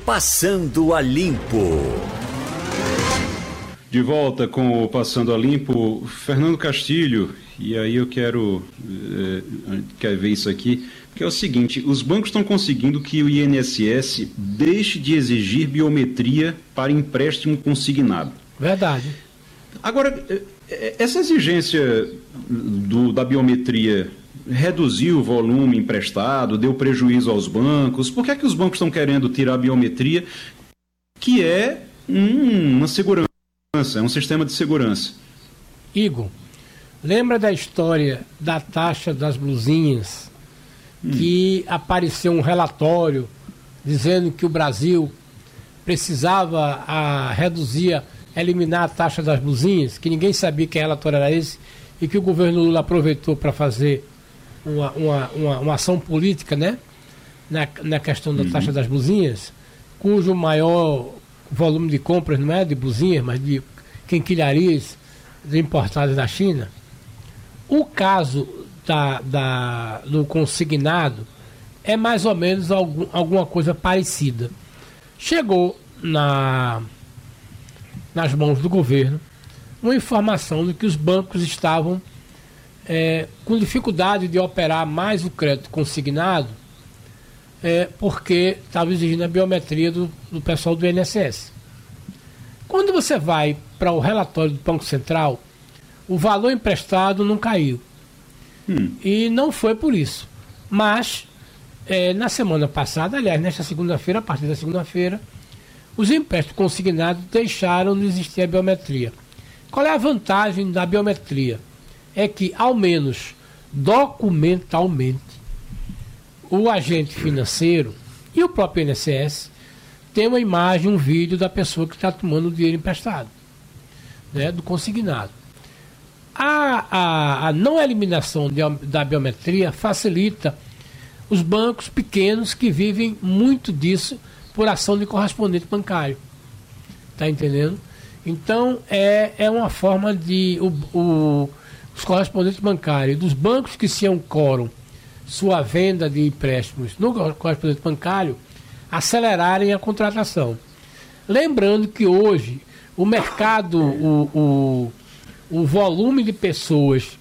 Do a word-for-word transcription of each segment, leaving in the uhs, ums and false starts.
Passando a Limpo. De volta com o Passando a Limpo, Fernando Castilho, e aí eu quero, é, quero ver isso aqui, que é o seguinte: os bancos estão conseguindo que o I N S S deixe de exigir biometria para empréstimo consignado. Verdade. Agora, essa exigência do, da biometria reduziu o volume emprestado, deu prejuízo aos bancos? Por que é que os bancos estão querendo tirar a biometria, que é um, uma segurança, é um sistema de segurança? Igor, lembra da história da taxa das blusinhas, hum. que apareceu um relatório dizendo que o Brasil precisava a, reduzir, eliminar a taxa das blusinhas, que ninguém sabia que relatório era esse, e que o governo Lula aproveitou para fazer Uma, uma, uma, uma ação política, né? na, na questão da uhum. taxa das blusinhas, cujo maior volume de compras não é de blusinhas, mas de quinquilharias importadas da China. O caso da, da, do consignado é mais ou menos algum, alguma coisa parecida. Chegou na, nas mãos do governo uma informação de que os bancos estavam É, com dificuldade de operar mais o crédito consignado, é, porque estava exigindo a biometria do, do pessoal do I N S S. Quando você vai para o relatório do Banco Central, o valor emprestado não caiu. Hum. E não foi por isso. Mas, é, na semana passada, aliás, nesta segunda-feira, a partir da segunda-feira, os empréstimos consignados deixaram de existir a biometria. Qual é a vantagem da biometria? É que, ao menos documentalmente, o agente financeiro e o próprio I N S S tem uma imagem, um vídeo da pessoa que está tomando o dinheiro emprestado, né, do consignado. A, a, a não eliminação de, da biometria facilita os bancos pequenos que vivem muito disso por ação de correspondente bancário. Está entendendo? Então, é, é uma forma de... O, o, os correspondentes bancários dos bancos que se ancoram sua venda de empréstimos no correspondente bancário acelerarem a contratação. Lembrando que hoje o mercado, o, o, o volume de pessoas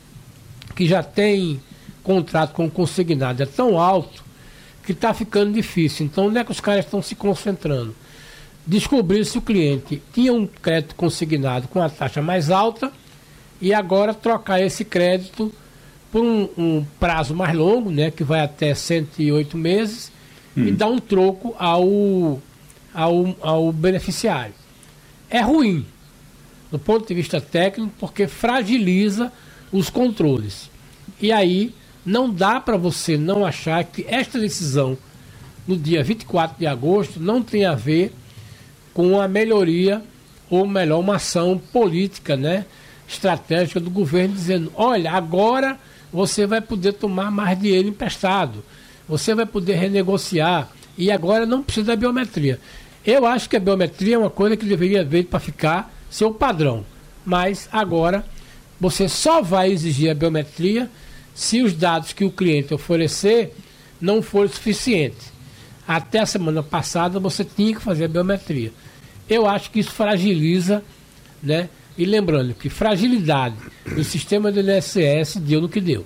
que já tem contrato com consignado é tão alto que está ficando difícil. Então, onde é que os caras estão se concentrando? Descobrir se o cliente tinha um crédito consignado com a taxa mais alta e agora trocar esse crédito por um, um prazo mais longo, né, que vai até cento e oito meses, hum. e dar um troco ao, ao, ao beneficiário. É ruim, do ponto de vista técnico, porque fragiliza os controles. E aí não dá para você não achar que esta decisão, no dia vinte e quatro de agosto, não tem a ver com a melhoria, ou melhor, uma ação política, né, estratégica do governo, dizendo: olha, agora você vai poder tomar mais dinheiro emprestado, você vai poder renegociar, e agora não precisa da biometria. Eu acho que a biometria é uma coisa que deveria vir para ficar seu padrão, mas agora você só vai exigir a biometria se os dados que o cliente oferecer não forem suficientes. Até a semana passada você tinha que fazer a biometria. Eu acho que isso fragiliza, né? E lembrando que fragilidade do sistema do I N S S deu no que deu.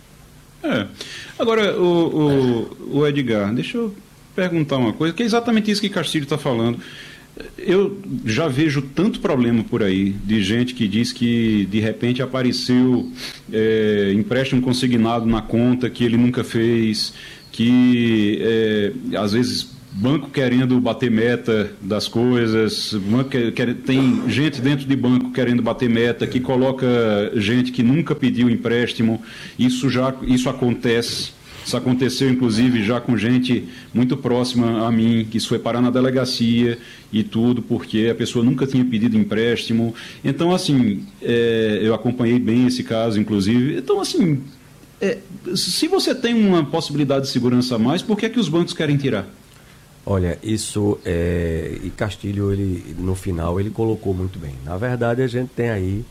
É. Agora, o, o, o Edgar, deixa eu perguntar uma coisa, que é exatamente isso que Castilho está falando. Eu já vejo tanto problema por aí, de gente que diz que de repente apareceu é, empréstimo consignado na conta que ele nunca fez, que é, às vezes banco querendo bater meta das coisas, banco quer, quer, tem gente dentro de banco querendo bater meta, que coloca gente que nunca pediu empréstimo. Isso já isso acontece, isso aconteceu inclusive já com gente muito próxima a mim, que isso foi parar na delegacia e tudo, porque a pessoa nunca tinha pedido empréstimo. Então, assim, é, eu acompanhei bem esse caso, inclusive. Então, assim, é, se você tem uma possibilidade de segurança a mais, por que é que os bancos querem tirar? Olha, isso é, e Castilho, ele, no final, ele colocou muito bem. Na verdade, a gente tem aí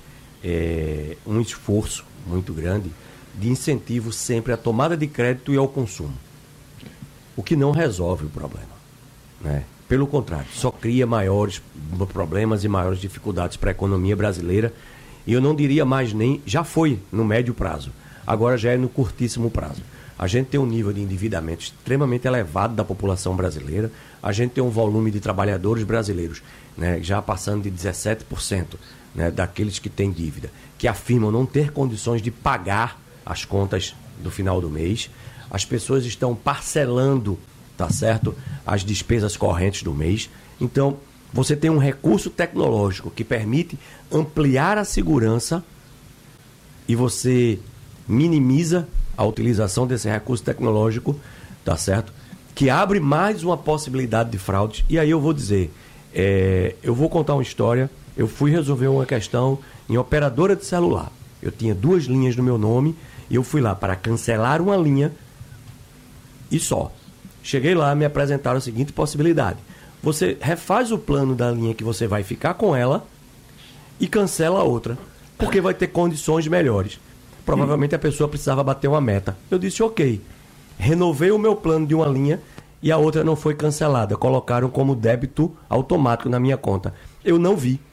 é, um esforço muito grande de incentivo sempre à tomada de crédito e ao consumo, o que não resolve o problema, né? Pelo contrário, só cria maiores problemas e maiores dificuldades para a economia brasileira. E eu não diria mais nem, já foi no médio prazo, agora já é no curtíssimo prazo. A gente tem um nível de endividamento extremamente elevado da população brasileira, a gente tem um volume de trabalhadores brasileiros, né, já passando de dezessete por cento, né, daqueles que têm dívida, que afirmam não ter condições de pagar as contas do final do mês. As pessoas estão parcelando, tá certo, as despesas correntes do mês. Então, você tem um recurso tecnológico que permite ampliar a segurança e você minimiza a utilização desse recurso tecnológico, tá certo? Que abre mais uma possibilidade de fraude. E aí eu vou dizer, é, eu vou contar uma história. Eu fui resolver uma questão em operadora de celular. Eu tinha duas linhas no meu nome e eu fui lá para cancelar uma linha e só. Cheguei lá, me apresentaram a seguinte possibilidade: você refaz o plano da linha que você vai ficar com ela e cancela a outra, porque vai ter condições melhores. Provavelmente a pessoa precisava bater uma meta. Eu disse ok. Renovei o meu plano de uma linha e a outra não foi cancelada. Colocaram como débito automático na minha conta. Eu não vi.